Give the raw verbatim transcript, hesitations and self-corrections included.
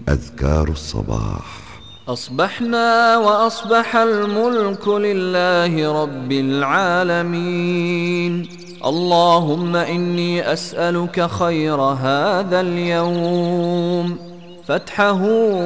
أذكار الصباح. أصبحنا وأصبح الملك لله رب العالمين. اللهم إني أسألك خير هذا اليوم، فتحه